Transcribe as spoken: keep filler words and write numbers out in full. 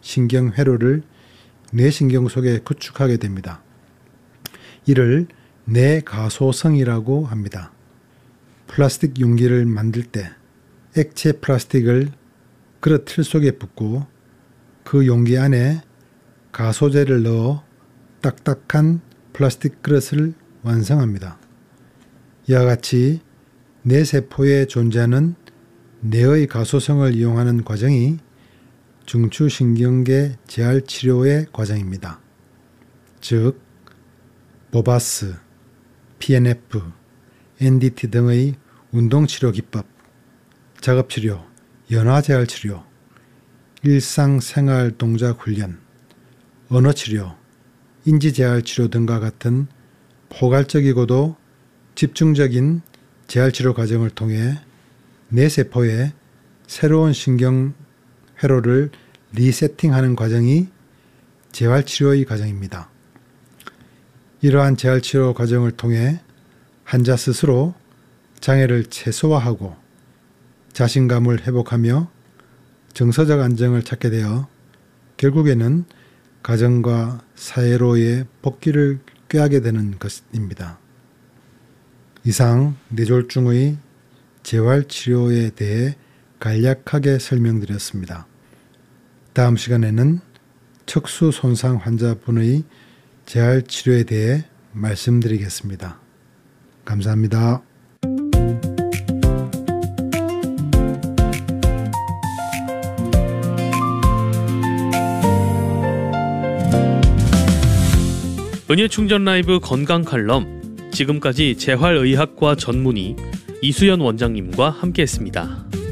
신경회로를 뇌신경 속에 구축하게 됩니다. 이를 뇌가소성이라고 합니다. 플라스틱 용기를 만들 때 액체 플라스틱을 그릇 틀 속에 붓고 그 용기 안에 가소제를 넣어 딱딱한 플라스틱 그릇을 완성합니다. 이와 같이 뇌세포에 존재하는 뇌의 가소성을 이용하는 과정이 중추신경계 재활치료의 과정입니다. 즉 모바스, 피엔에프, 엔디티 등의 운동치료 기법, 작업치료, 연화재활치료, 일상생활 동작 훈련, 언어치료, 인지재활치료 등과 같은 포괄적이고도 집중적인 재활치료 과정을 통해 뇌세포에 새로운 신경회로를 리세팅하는 과정이 재활치료의 과정입니다. 이러한 재활치료 과정을 통해 환자 스스로 장애를 최소화하고 자신감을 회복하며 정서적 안정을 찾게 되어 결국에는 가정과 사회로의 복귀를 꾀하게 되는 것입니다. 이상 뇌졸중의 재활치료에 대해 간략하게 설명드렸습니다. 다음 시간에는 척수 손상 환자분의 재활치료에 대해 말씀드리겠습니다. 감사합니다. 은혜충전 라이브 건강 칼럼, 지금까지 재활의학과 전문의 이수연 원장님과 함께했습니다.